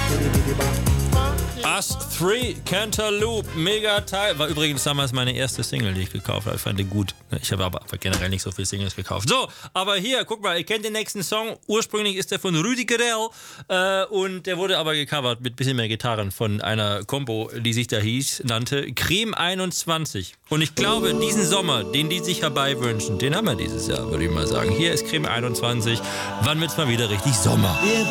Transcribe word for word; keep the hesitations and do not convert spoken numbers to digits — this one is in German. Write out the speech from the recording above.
Us Three, Cantaloupe, mega Teil. War übrigens damals meine erste Single, die ich gekauft habe. Ich fand die gut. Ich habe aber generell nicht so viele Singles gekauft. So, aber hier, guck mal, ihr kennt den nächsten Song. Ursprünglich ist der von Rüdi Carrell äh, und der wurde aber gecovert mit ein bisschen mehr Gitarren von einer Combo, die sich da hieß, nannte Creme einundzwanzig. Und ich glaube, diesen Sommer, den die sich herbeiwünschen, den haben wir dieses Jahr, würde ich mal sagen. Hier ist Creme einundzwanzig. Wann wird's mal wieder richtig Sommer?